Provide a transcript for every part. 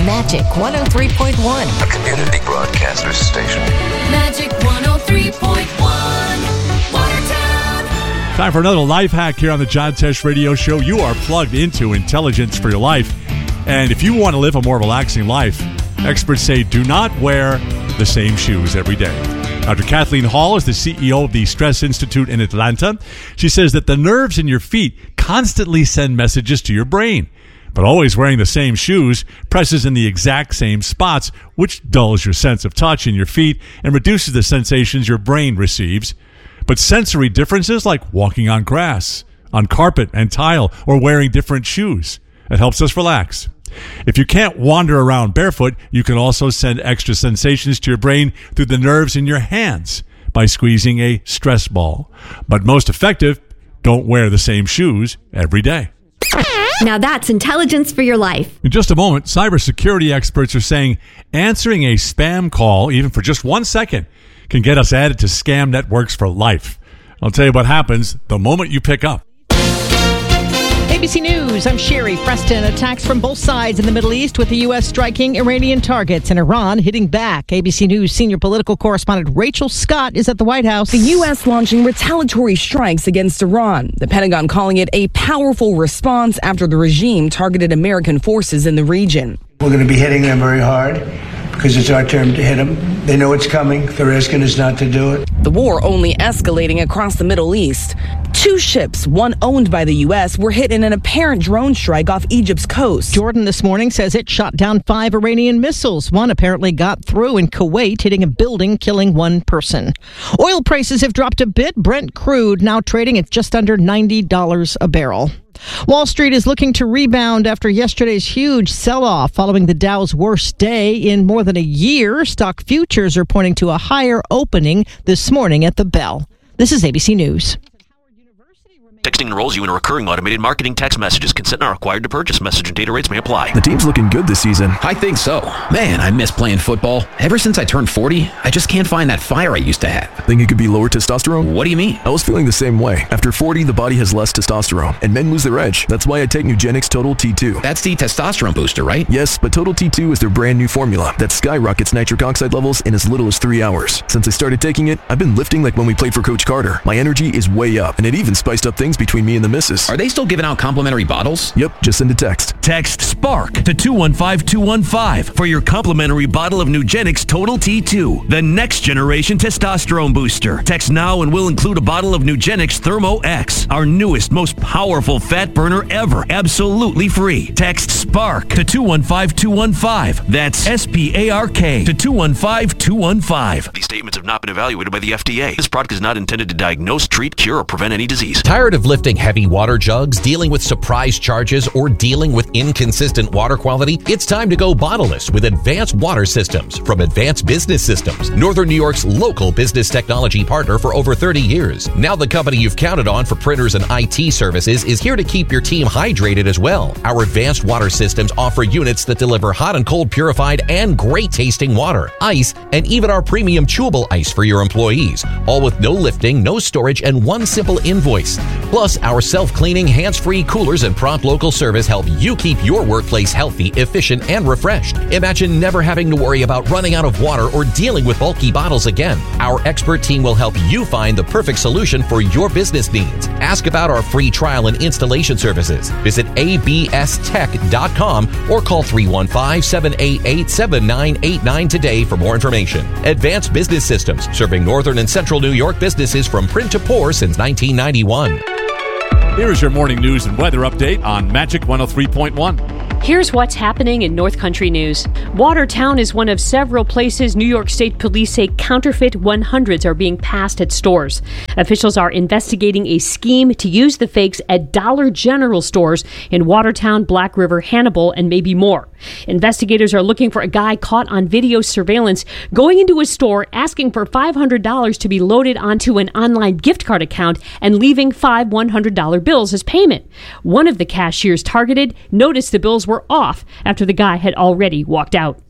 Magic 103.1. A community broadcaster station. Magic 103.1, Watertown. Time for another life hack here on the John Tesh Radio Show. You are plugged into intelligence for your life. And if you want to live a more relaxing life, experts say do not wear the same shoes every day. Dr. Kathleen Hall is the CEO of the Stress Institute in Atlanta. She says that the nerves in your feet constantly send messages to your brain. But always wearing the same shoes presses in the exact same spots, which dulls your sense of touch in your feet and reduces the sensations your brain receives. But sensory differences like walking on grass, on carpet and tile, or wearing different shoes, it helps us relax. If you can't wander around barefoot, you can also send extra sensations to your brain through the nerves in your hands by squeezing a stress ball. But most effective, don't wear the same shoes every day. Now that's intelligence for your life. In just a moment, cybersecurity experts are saying answering a spam call, even for just 1 second, can get us added to scam networks for life. I'll tell you what happens the moment you pick up. ABC News, I'm Sherry Preston. Attacks from both sides in the Middle East with the U.S. striking Iranian targets and Iran hitting back. ABC News senior political correspondent Rachel Scott is at the White House. The U.S. launching retaliatory strikes against Iran. The Pentagon calling it a powerful response after the regime targeted American forces in the region. We're going to be hitting them very hard because it's our turn to hit them. They know it's coming. They're asking us not to do it. The war only escalating across the Middle East. 2 ships, one owned by the U.S., were hit in an apparent drone strike off Egypt's coast. Jordan this morning says it shot down 5 Iranian missiles. One apparently got through in Kuwait, hitting a building, killing 1 person. Oil prices have dropped a bit. Brent crude now trading at just under $90 a barrel. Wall Street is looking to rebound after yesterday's huge sell-off following the Dow's worst day in more than a year. Stock futures are pointing to a higher opening this morning at the bell. This is ABC News. Texting enrolls you in a recurring automated marketing text messages. Consent not required to purchase. Message and data rates may apply. The team's looking good this season. I think so. Man, I miss playing football. Ever since I turned 40, I just can't find that fire I used to have. Think it could be lower testosterone? What do you mean? I was feeling the same way. After 40, the body has less testosterone, and men lose their edge. That's why I take Nugenix Total T2. That's the testosterone booster, right? Yes, but Total T2 is their brand new formula that skyrockets nitric oxide levels in as little as 3 hours. Since I started taking it, I've been lifting like when we played for Coach Carter. My energy is way up, and it even spiced up things between me and the missus. Are they still giving out complimentary bottles? Yep, just send a text. Text SPARK to 215-215 for your complimentary bottle of Nugenix Total T2, the next generation testosterone booster. Text now and we'll include a bottle of Nugenix Thermo X, our newest, most powerful fat burner ever, absolutely free. Text SPARK to 215-215. That's SPARK to 215-215. These statements have not been evaluated by the FDA. This product is not intended to diagnose, treat, cure, or prevent any disease. Tired of lifting heavy water jugs, dealing with surprise charges, or dealing with inconsistent water quality? It's time to go bottleless with Advanced Water Systems from Advanced Business Systems, Northern New York's local business technology partner for over 30 years. Now the company you've counted on for printers and IT services is here to keep your team hydrated as well. Our Advanced Water Systems offer units that deliver hot and cold purified and great tasting water, ice, and even our premium chewable ice for your employees, all with no lifting, no storage, and one simple invoice. Plus, our self-cleaning, hands-free coolers and prompt local service help you keep your workplace healthy, efficient, and refreshed. Imagine never having to worry about running out of water or dealing with bulky bottles again. Our expert team will help you find the perfect solution for your business needs. Ask about our free trial and installation services. Visit abstech.com or call 315-788-7989 today for more information. Advanced Business Systems, serving Northern and Central New York businesses from print to pour since 1991. Here is your morning news and weather update on Magic 103.1. Here's what's happening in North Country news. Watertown is one of several places New York State Police say counterfeit 100s are being passed at stores. Officials are investigating a scheme to use the fakes at Dollar General stores in Watertown, Black River, Hannibal, and maybe more. Investigators are looking for a guy caught on video surveillance going into a store asking for $500 to be loaded onto an online gift card account and leaving 5 $100 bills as payment. One of the cashiers targeted noticed the bills were off after the guy had already walked out.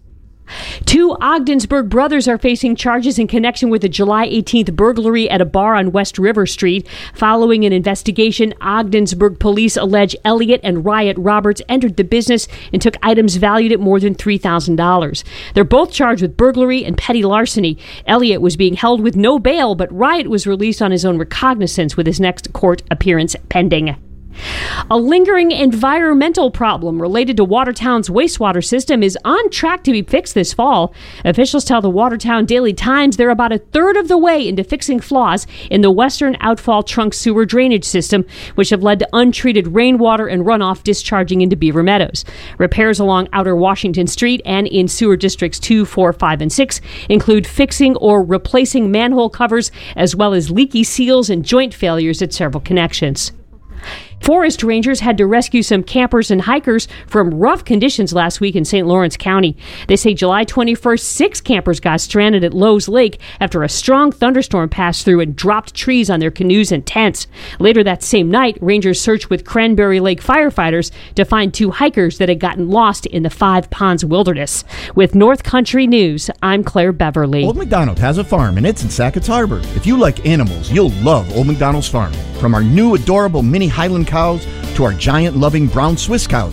Two Ogdensburg brothers are facing charges in connection with the July 18th burglary at a bar on West River Street. Following an investigation, Ogdensburg police allege Elliot and Riot Roberts entered the business and took items valued at more than $3,000. They're both charged with burglary and petty larceny. Elliot was being held with no bail, but Riot was released on his own recognizance with his next court appearance pending. A lingering environmental problem related to Watertown's wastewater system is on track to be fixed this fall. Officials tell the Watertown Daily Times they're about a third of the way into fixing flaws in the western outfall trunk sewer drainage system, which have led to untreated rainwater and runoff discharging into Beaver Meadows. Repairs along Outer Washington Street and in sewer districts 2, 4, 5, and 6 include fixing or replacing manhole covers, as well as leaky seals and joint failures at several connections. Forest rangers had to rescue some campers and hikers from rough conditions last week in St. Lawrence County. They say July 21st, 6 campers got stranded at Lowe's Lake after a strong thunderstorm passed through and dropped trees on their canoes and tents. Later that same night, rangers searched with Cranberry Lake firefighters to find 2 hikers that had gotten lost in the Five Ponds Wilderness. With North Country News, I'm Claire Beverly. Old MacDonald has a farm, and it's in Sackett's Harbor. If you like animals, you'll love Old MacDonald's farm. From our new adorable mini Highland cows to our giant loving brown Swiss cows.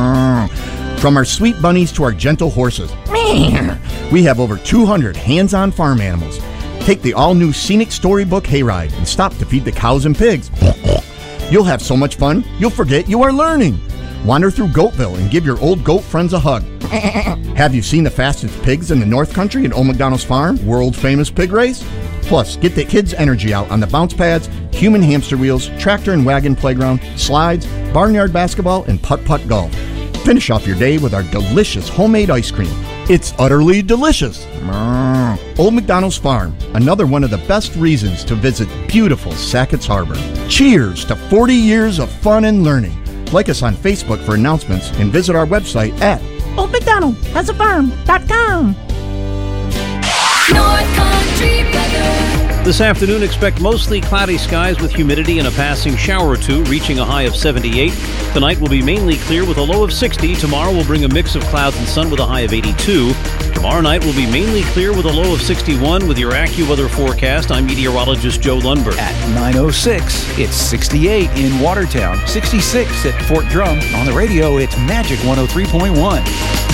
From our sweet bunnies to our gentle horses. We have over 200 hands-on farm animals. Take the all-new scenic storybook hayride and stop to feed the cows and pigs. You'll have so much fun, you'll forget you are learning. Wander through Goatville and give your old goat friends a hug. Have you seen the fastest pigs in the North Country at Old MacDonald's farm? World-famous pig race? Plus, get the kids' energy out on the bounce pads, human hamster wheels, tractor and wagon playground, slides, barnyard basketball, and putt-putt golf. Finish off your day with our delicious homemade ice cream. It's utterly delicious. Old MacDonald's Farm, another one of the best reasons to visit beautiful Sackett's Harbor. Cheers to 40 years of fun and learning. Like us on Facebook for announcements and visit our website at oldmacdonaldhasafarm.com. North Country weather. This afternoon, expect mostly cloudy skies with humidity and a passing shower or two, reaching a high of 78. Tonight will be mainly clear with a low of 60. Tomorrow will bring a mix of clouds and sun with a high of 82. Tomorrow night will be mainly clear with a low of 61. With your AccuWeather forecast, I'm meteorologist Joe Lundberg. At 9:06, it's 68 in Watertown, 66 at Fort Drum. On the radio, it's Magic 103.1.